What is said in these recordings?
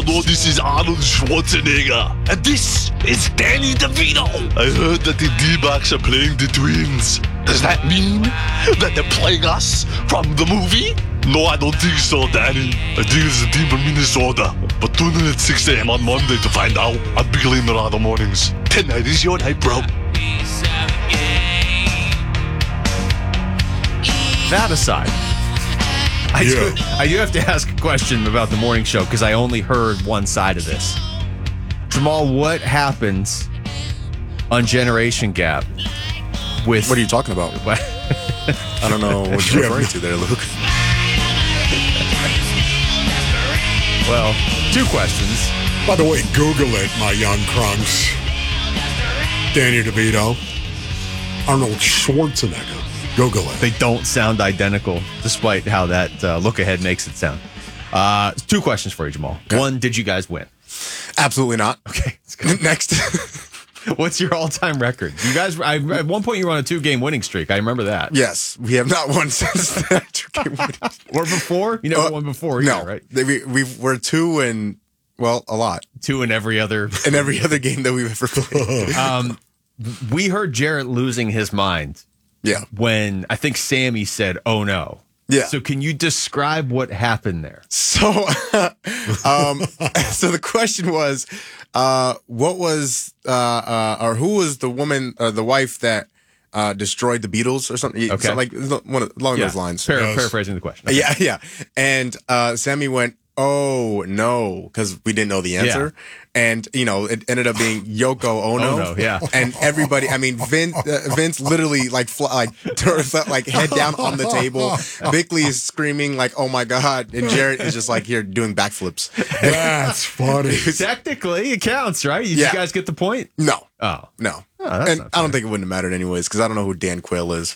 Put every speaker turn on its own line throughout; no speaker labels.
No, this is Arnold Schwarzenegger. And this is Danny DeVito. I heard that the D-backs are playing the Twins. Does that mean that they're playing us from the movie? No, I don't think so, Danny. I think it's a team from Minnesota. But tune in at 6 a.m. on Monday to find out. I'm Big Lane Morado Mornings. Tonight is your night, bro.
That aside, I do have to ask a question about the morning show because I only heard one side of this. Jamal, what happens on Generation Gap with...
What are you talking about? I don't know what you're referring to there, Luke.
Well, two questions.
By the way, Google it, my young crunks. Danny DeVito, Arnold Schwarzenegger. Google it.
They don't sound identical, despite how that look ahead makes it sound. Two questions for you, Jamal.
Okay.
One, did you guys win?
Absolutely not.
Okay, let's go.
Next.
What's your all-time record? You guys, at one point, you were on a 2-game winning streak. I remember that.
Yes, we have not won since that.
Or before? You never won before either,
No,
right?
we're 2 and, well, a lot.
2 in every other...
In every other game that we've ever played.
We heard Jarrett losing his mind.
Yeah.
When I think Sammy said, "Oh no."
Yeah.
So can you describe what happened there?
So, so the question was, what was, or who was the woman, the wife that destroyed the Beatles or something?
Okay.
So like along those lines.
Paraphrasing the question.
Okay. Yeah. And Sammy went, "Oh no," because we didn't know the answer. Yeah. And, it ended up being Yoko Ono.
Oh, no, yeah.
And everybody, Vince literally like head down on the table. Bickley is screaming like, "Oh my God." And Jarrett is just like here doing backflips.
That's funny.
Technically, it counts, right? You guys get the point?
No.
Oh.
No.
Oh,
and I don't think it wouldn't have mattered anyways because I don't know who Dan Quayle is.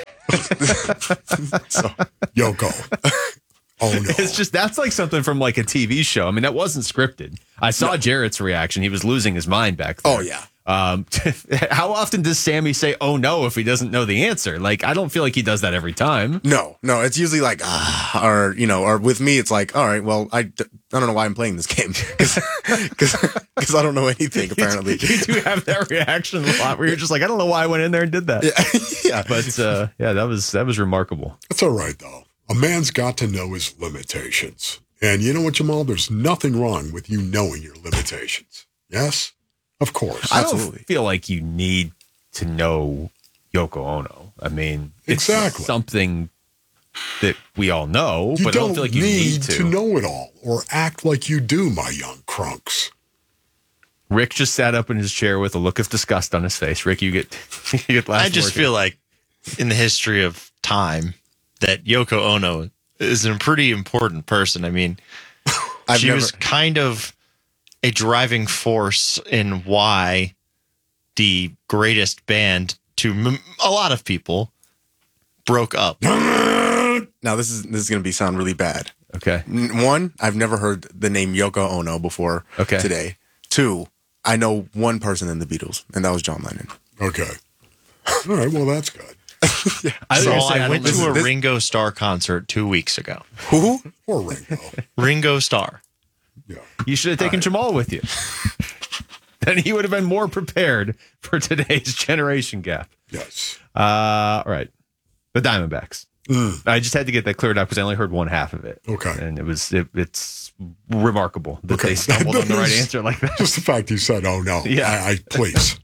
So.
Yoko. Oh, no.
It's just, that's like something from like a TV show. I mean, that wasn't scripted. I saw Jarrett's reaction. He was losing his mind back there.
Oh, yeah.
How often does Sammy say, "Oh, no," if he doesn't know the answer? Like, I don't feel like he does that every time.
No. It's usually like, or with me, it's like, all right, well, I don't know why I'm playing this game because I don't know anything, apparently.
You do have that reaction a lot where you're just like, I don't know why I went in there and did that.
Yeah.
But, that was remarkable.
That's all right, though. A man's got to know his limitations. And you know what, Jamal? There's nothing wrong with you knowing your limitations. Yes? Of course.
I don't feel like you need to know Yoko Ono. I mean, it's something that we all know, but I don't feel like you need
to know it all or act like you do, my young crunks.
Rick just sat up in his chair with a look of disgust on his face. Rick, you get last
I just feel like in the history of time that Yoko Ono is a pretty important person. I mean, she was kind of a driving force in why the greatest band to a lot of people broke up.
Now this is going to sound really bad.
Okay.
One, I've never heard the name Yoko Ono before today. Two, I know one person in the Beatles, and that was John Lennon.
Okay. All right, well, that's good.
Yeah. I went to a Ringo Starr concert 2 weeks ago.
Who?
Poor Ringo.
Ringo Starr.
Yeah.
You should have taken Jamal with you. Then he would have been more prepared for today's Generation Gap.
Yes.
All right. The Diamondbacks. I just had to get that cleared up because I only heard one half of it.
Okay.
And it's remarkable that they stumbled on the right answer like that.
Just the fact you said, "Oh, no."
Yeah.
Please.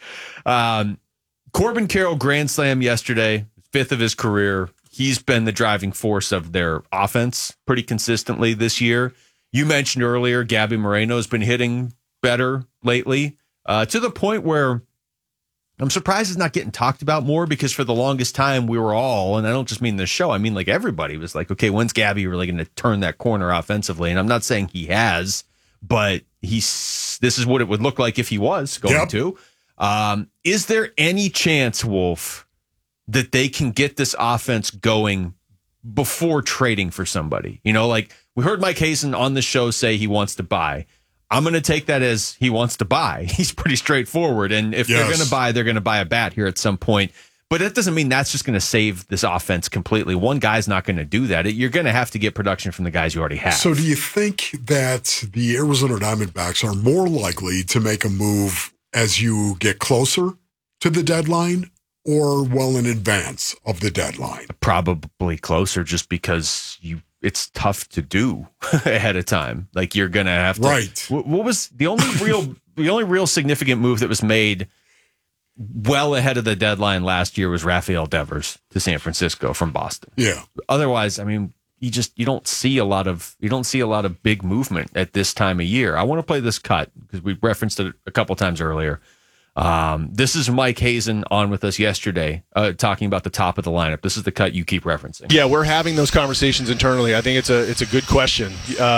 Corbin Carroll grand slam yesterday, 5th of his career. He's been the driving force of their offense pretty consistently this year. You mentioned earlier, Gabby Moreno's been hitting better lately, to the point where I'm surprised it's not getting talked about more because for the longest time we were all, and I don't just mean the show, I mean like everybody was like, okay, when's Gabby really going to turn that corner offensively? And I'm not saying he has, but this is what it would look like if he was going to. Is there any chance, Wolf, that they can get this offense going before trading for somebody? Like we heard Mike Hazen on the show say he wants to buy. I'm going to take that as he wants to buy. He's pretty straightforward. And if they're going to buy, they're going to buy a bat here at some point. But that doesn't mean that's just going to save this offense completely. One guy's not going to do that. You're going to have to get production from the guys you already have.
So do you think that the Arizona Diamondbacks are more likely to make a move as you get closer to the deadline or well in advance of the deadline?
Probably closer, just because it's tough to do ahead of time. Like, you're going to have to.
Right.
What was the only real significant move that was made well ahead of the deadline last year was Rafael Devers to San Francisco from Boston.
Yeah.
Otherwise, I mean, you don't see a lot of big movement at this time of year. I want to play this cut because we referenced it a couple times earlier. This is Mike Hazen on with us yesterday, talking about the top of the lineup. This is the cut you keep referencing.
Yeah, we're having those conversations internally. I think it's a good question.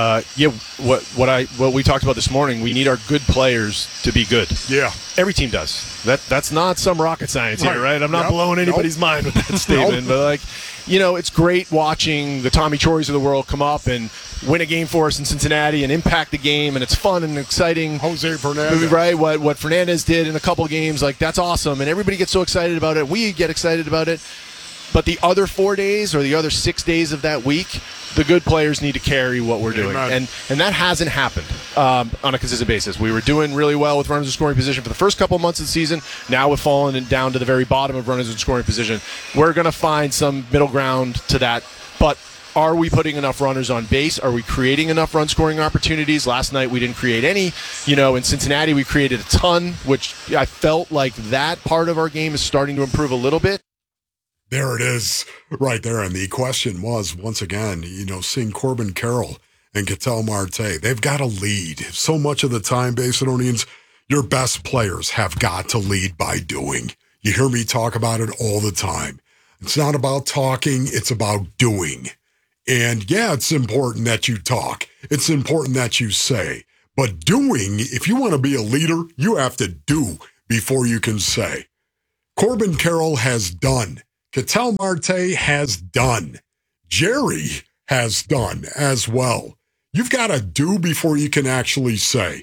What we talked about this morning, we need our good players to be good.
Yeah.
Every team does. That's not some rocket science here, right? I'm not blowing anybody's mind with that statement, but it's great watching the Tommy Troys of the world come up and win a game for us in Cincinnati and impact the game, and it's fun and exciting.
Jose Fernandez.
Right, what Fernandez did in a couple of games, that's awesome, and everybody gets so excited about it. We get excited about it. But the other 4 days or the other 6 days of that week, the good players need to carry what we're doing. And that hasn't happened on a consistent basis. We were doing really well with runners in scoring position for the first couple of months of the season. Now we've fallen down to the very bottom of runners in scoring position. We're going to find some middle ground to that. But are we putting enough runners on base? Are we creating enough run scoring opportunities? Last night we didn't create any. In Cincinnati we created a ton, which I felt like that part of our game is starting to improve a little bit.
There it is right there. And the question was, once again, seeing Corbin Carroll and Ketel Marte, they've got to lead. So much of the time, Basedonians, your best players have got to lead by doing. You hear me talk about it all the time. It's not about talking, it's about doing. And yeah, it's important that you talk. It's important that you say. But doing, if you want to be a leader, you have to do before you can say. Corbin Carroll has done. Ketel Marte has done. Jerry has done as well. You've got to do before you can actually say.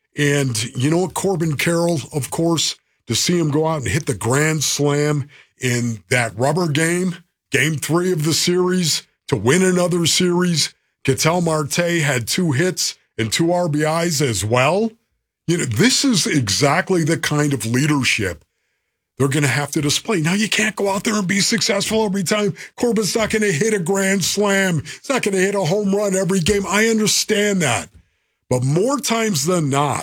And you know what, Corbin Carroll, of course, to see him go out and hit the grand slam in that rubber game, game 3 of the series, to win another series. Ketel Marte had 2 hits and 2 RBIs as well. This is exactly the kind of leadership they're going to have to display. Now, you can't go out there and be successful every time. Corbin's not going to hit a grand slam. He's not going to hit a home run every game. I understand that. But more times than not,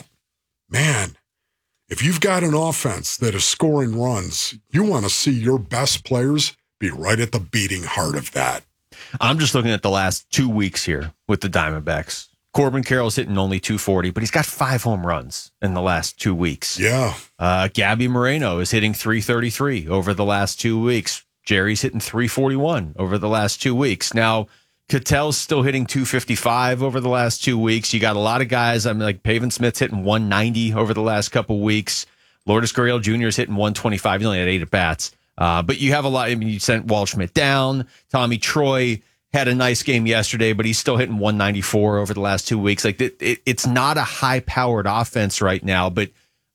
man, if you've got an offense that is scoring runs, you want to see your best players be right at the beating heart of that.
I'm just looking at the last 2 weeks here with the Diamondbacks. Corbin Carroll's hitting only 240, but he's got 5 home runs in the last 2 weeks.
Yeah.
Gabby Moreno is hitting 333 over the last 2 weeks. Jerry's hitting 341 over the last 2 weeks. Now, Ketel's still hitting 255 over the last 2 weeks. You got a lot of guys. Like Pavin Smith's hitting 190 over the last couple weeks. Lourdes Gurriel Jr. is hitting 125. He only had 8 at-bats. But you have a lot. You sent Waldschmidt down. Tommy Troy had a nice game yesterday, but he's still hitting 194 over the last 2 weeks. It's not a high-powered offense right now, but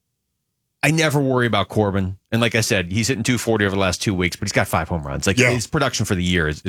I never worry about Corbin. And like I said, he's hitting 240 over the last 2 weeks, but he's got 5 home runs. His production for the year is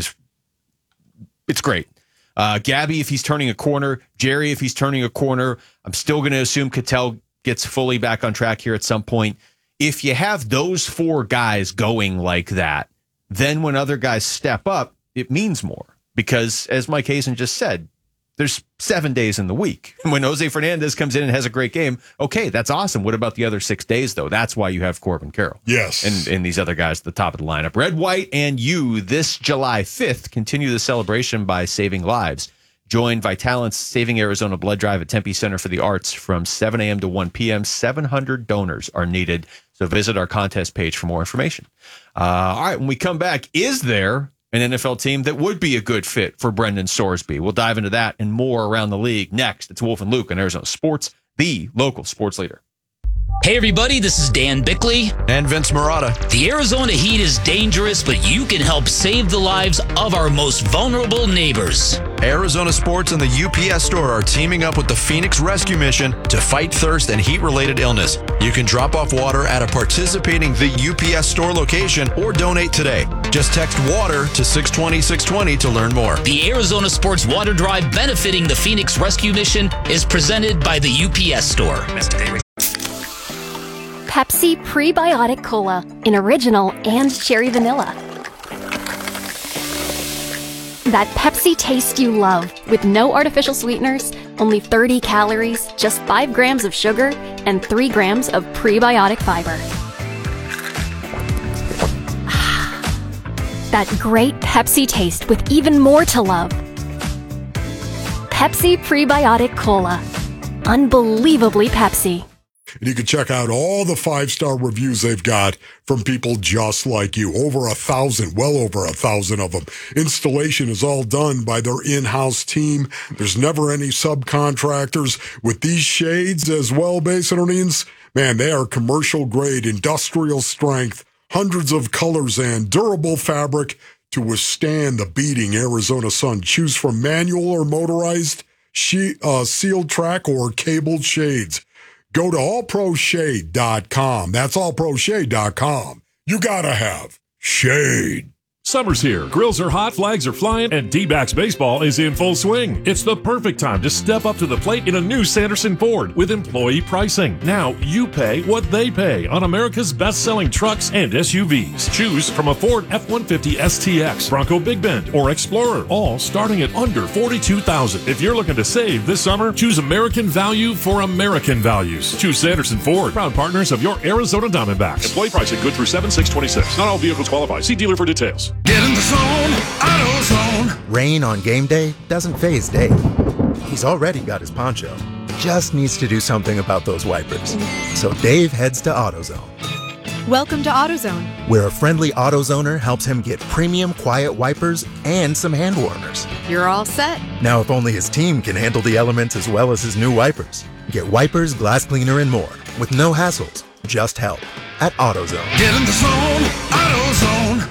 it's great. Gabby, if he's turning a corner, Jerry, if he's turning a corner, I'm still going to assume Ketel gets fully back on track here at some point. If you have those 4 guys going like that, then when other guys step up, it means more. Because, as Mike Hazen just said, there's 7 days in the week. When Jose Fernandez comes in and has a great game, okay, that's awesome. What about the other 6 days, though? That's why you have Corbin Carroll.
Yes.
And these other guys at the top of the lineup. Red, White, and You this July 5th continue the celebration by saving lives. Join Vitalent's Saving Arizona Blood Drive at Tempe Center for the Arts from 7 a.m. to 1 p.m. 700 donors are needed. So visit our contest page for more information. All right, when we come back, is there an NFL team that would be a good fit for Brendan Sorsby? We'll dive into that and more around the league next. It's Wolf and Luke on Arizona Sports, the local sports leader.
Hey everybody, this is Dan Bickley.
And Vince Marotta.
The Arizona heat is dangerous, but you can help save the lives of our most vulnerable neighbors.
Arizona Sports and the UPS Store are teaming up with the Phoenix Rescue Mission to fight thirst and heat-related illness. You can drop off water at a participating The UPS Store location or donate today. Just text WATER to 620-620 to learn more.
The Arizona Sports Water Drive benefiting the Phoenix Rescue Mission is presented by the UPS Store.
Pepsi Prebiotic Cola in original and cherry vanilla. That Pepsi taste you love with no artificial sweeteners, only 30 calories, just 5 grams of sugar, and 3 grams of prebiotic fiber. That great Pepsi taste with even more to love. Pepsi Prebiotic Cola. Unbelievably Pepsi.
And you can check out all the 5-star reviews they've got from people just like you. Over 1,000, well over 1,000 of them. Installation is all done by their in-house team. There's never any subcontractors. With these shades as well, Basinonians, man, they are commercial grade, industrial strength, hundreds of colors and durable fabric to withstand the beating Arizona sun. Choose from manual or motorized, sealed track or cabled shades. Go to allproshade.com. That's allproshade.com. You gotta have shade.
Summer's here. Grills are hot, flags are flying, and D-backs baseball is in full swing. It's the perfect time to step up to the plate in a new Sanderson Ford with employee pricing. Now you pay what they pay on America's best-selling trucks and SUVs. Choose from a Ford F-150 STX, Bronco Big Bend, or Explorer, all starting at under $42,000. If you're looking to save this summer, choose American value for American values. Choose Sanderson Ford, proud partners of your Arizona Diamondbacks. Employee pricing good through 7/6/26. Not all vehicles qualify. See dealer for details.
Get in the zone, AutoZone.
Rain on game day doesn't faze Dave. He's already got his poncho. Just needs to do something about those wipers. So Dave heads to AutoZone.
Welcome to AutoZone,
where a friendly AutoZoner helps him get premium quiet wipers and some hand warmers.
You're all set.
Now, if only his team can handle the elements as well as his new wipers. Get wipers, glass cleaner, and more with no hassles, just help at AutoZone.
Get in the zone, AutoZone.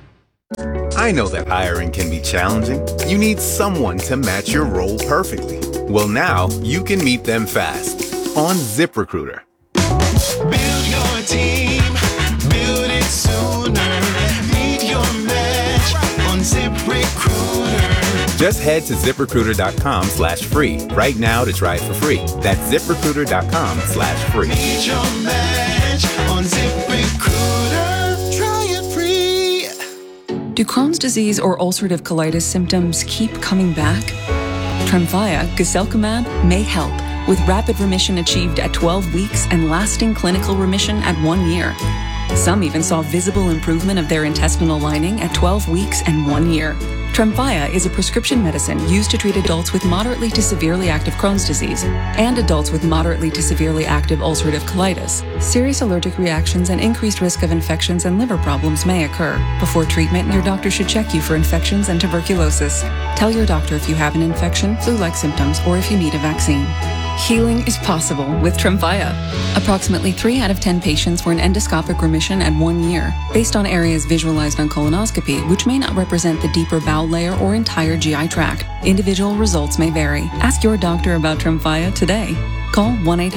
I know that hiring can be challenging. You need someone to match your role perfectly. Well, now you can meet them fast on ZipRecruiter.
Build your team, build it sooner. Meet your match on ZipRecruiter.
Just head to ZipRecruiter.com/free right now to try it for free. That's ZipRecruiter.com/free.
Meet your match on ZipRecruiter. Try it free.
Do Crohn's disease or ulcerative colitis symptoms keep coming back? Tremfya, guselkumab, may help, with rapid remission achieved at 12 weeks and lasting clinical remission at 1 year. Some even saw visible improvement of their intestinal lining at 12 weeks and 1 year. Tremfya is a prescription medicine used to treat adults with moderately to severely active Crohn's disease and adults with moderately to severely active ulcerative colitis. Serious allergic reactions and increased risk of infections and liver problems may occur. Before treatment, your doctor should check you for infections and tuberculosis. Tell your doctor if you have an infection, flu-like symptoms, or if you need a vaccine. Healing is possible with Tremfya. Approximately 3 out of 10 patients were in endoscopic remission at 1 year, based on areas visualized on colonoscopy, which may not represent the deeper bowel layer or entire GI tract. Individual results may vary. Ask your doctor about Tremfya today. Call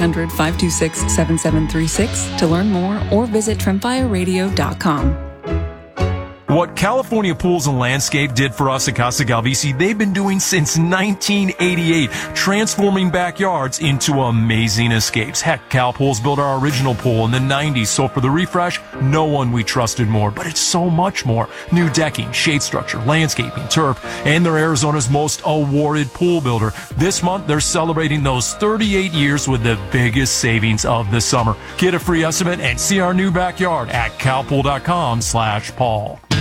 1-800-526-7736 to learn more or visit tremfyaradio.com.
What California Pools and Landscape did for us at Casa Galvisi, they've been doing since 1988, transforming backyards into amazing escapes. Heck, Cal Pools built our original pool in the 90s, so for the refresh, no one we trusted more. But it's so much more. New decking, shade structure, landscaping, turf, and they're Arizona's most awarded pool builder. This month, they're celebrating those 38 years with the biggest savings of the summer. Get a free estimate and see our new backyard at calpool.com/Paul.